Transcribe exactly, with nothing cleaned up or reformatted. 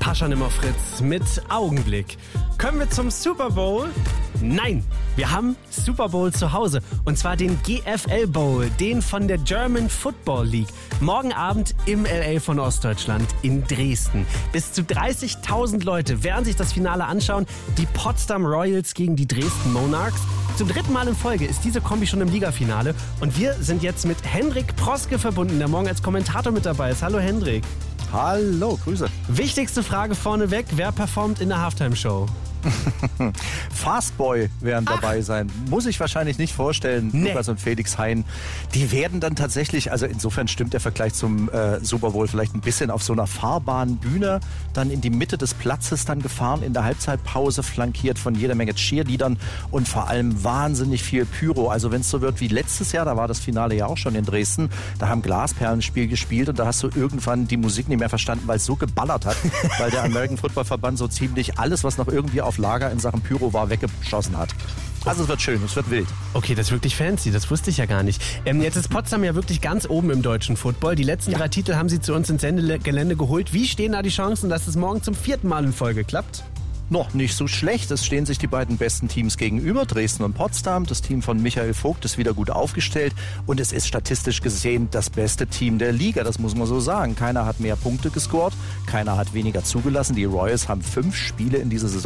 Pascha Nimmerfritz mit Augenblick. Kommen wir zum Super Bowl? Nein, wir haben Super Bowl zu Hause. Und zwar den G F L Bowl, den von der German Football League. Morgen Abend im L A von Ostdeutschland in Dresden. Bis zu dreißigtausend Leute werden sich das Finale anschauen. Die Potsdam Royals gegen die Dresden Monarchs. Zum dritten Mal in Folge ist diese Kombi schon im Ligafinale. Und wir sind jetzt mit Hendrik Proske verbunden, der morgen als Kommentator mit dabei ist. Hallo Hendrik. Hallo, Grüße. Wichtigste Frage vorneweg, wer performt in der Halftime-Show? Fastboy werden Ach. dabei sein. Muss ich wahrscheinlich nicht vorstellen. Nee. Lukas und Felix Hein. Die werden dann tatsächlich, also insofern stimmt der Vergleich zum äh, Super Bowl vielleicht ein bisschen, auf so einer fahrbaren Bühne dann in die Mitte des Platzes dann gefahren, in der Halbzeitpause flankiert von jeder Menge Cheerleadern und vor allem wahnsinnig viel Pyro. Also wenn es so wird wie letztes Jahr, da war das Finale ja auch schon in Dresden, da haben Glasperlenspiel gespielt und da hast du irgendwann die Musik nicht mehr verstanden, weil es so geballert hat, weil der American Football Verband so ziemlich alles, was noch irgendwie auf Lager in Sachen Pyro war, weggeschossen hat. Also es wird schön, es wird wild. Okay, das ist wirklich fancy, das wusste ich ja gar nicht. Ähm, jetzt ist Potsdam ja wirklich ganz oben im deutschen Football. Die letzten Ja. drei Titel haben sie zu uns ins Sendegelände geholt. Wie stehen da die Chancen, dass es morgen zum vierten Mal in Folge klappt? Noch nicht so schlecht. Es stehen sich die beiden besten Teams gegenüber, Dresden und Potsdam. Das Team von Michael Vogt ist wieder gut aufgestellt und es ist statistisch gesehen das beste Team der Liga, das muss man so sagen. Keiner hat mehr Punkte gescored, keiner hat weniger zugelassen. Die Royals haben fünf Spiele in dieser Saison